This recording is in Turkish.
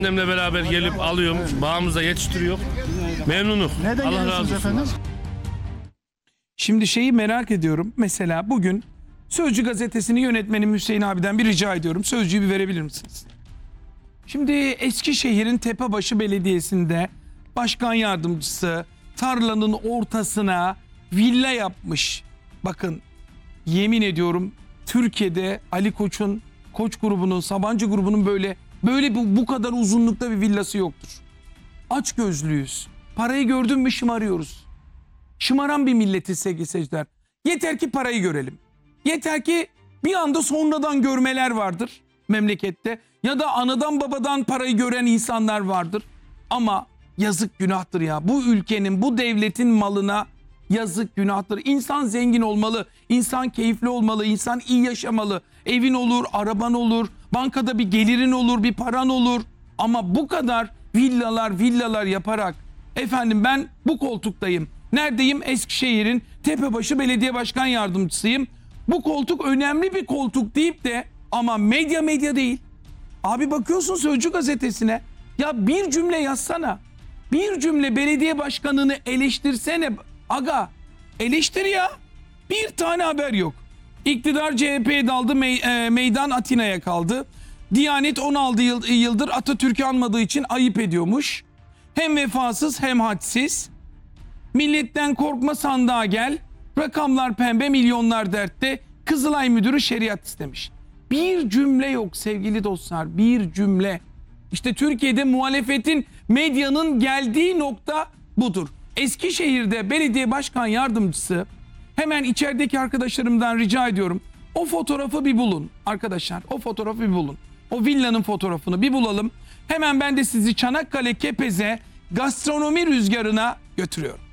Annemle beraber gelip alıyorum. Bağımızda yetiştiriyor. Memnunum. Neden Allah razı geliyorsunuz olsun. efendim? Şimdi şeyi merak ediyorum. Mesela bugün Sözcü gazetesini yönetmenim Hüseyin abiden bir rica ediyorum. Sözcüğü bir verebilir misiniz? Şimdi Eskişehir'in Tepebaşı Belediyesi'nde başkan yardımcısı tarlanın ortasına villa yapmış. Bakın yemin ediyorum Türkiye'de Ali Koç'un, Koç grubunun, Sabancı grubunun böyle bu kadar uzunlukta bir villası yoktur. Açgözlüyüz. Parayı gördün mü şımarıyoruz. Şımaran bir milletiz sevgili seyirciler. Yeter ki parayı görelim. Yeter ki bir anda sonradan görmeler vardır memlekette. Ya da anadan babadan parayı gören insanlar vardır. Ama yazık günahtır ya. Bu ülkenin, bu devletin malına yazık günahtır. İnsan zengin olmalı, insan keyifli olmalı, insan iyi yaşamalı. Evin olur, araban olur, bankada bir gelirin olur, bir paran olur. Ama bu kadar villalar yaparak efendim ben bu koltuktayım. Neredeyim? Eskişehir'in Tepebaşı Belediye Başkan Yardımcısıyım. Bu koltuk önemli bir koltuk deyip de ama medya değil. Abi bakıyorsun Sözcü gazetesine. Ya bir cümle yazsana. Bir cümle belediye başkanını eleştirsene. Aga eleştir ya. Bir tane haber yok. İktidar CHP'ye daldı, meydan Atina'ya kaldı. Diyanet 16 yıldır Atatürk'ü anmadığı için ayıp ediyormuş. Hem vefasız hem hadsiz. Milletten korkma sandığa gel. Rakamlar pembe, milyonlar dertte. Kızılay müdürü şeriat istemiş. Bir cümle yok sevgili dostlar. Bir cümle. İşte Türkiye'de muhalefetin, medyanın geldiği nokta budur. Eskişehir'de belediye başkan yardımcısı, hemen içerideki arkadaşlarımdan rica ediyorum. O fotoğrafı bir bulun arkadaşlar. O fotoğrafı bir bulun. O villanın fotoğrafını bir bulalım. Hemen ben de sizi Çanakkale Kepez'e gastronomi rüzgarına götürüyorum.